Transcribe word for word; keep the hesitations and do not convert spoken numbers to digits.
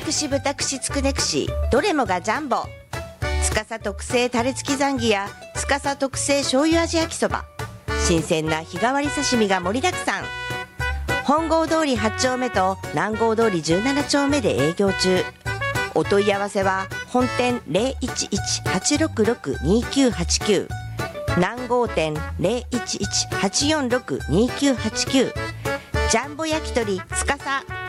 串豚串つくね串どれもがジャンボ。司特製タレ付きザンギや司特製醤油味焼きそば、新鮮な日替わり刺身が盛りだくさん。本郷通りはち丁目と南郷通りじゅうなな丁目で営業中。お問い合わせは本店 ゼロいちいち はちろくろく にきゅうはちきゅう、南郷店 ゼロいちいち はちよんろく にきゅうはちきゅう、ジャンボ焼き鳥司。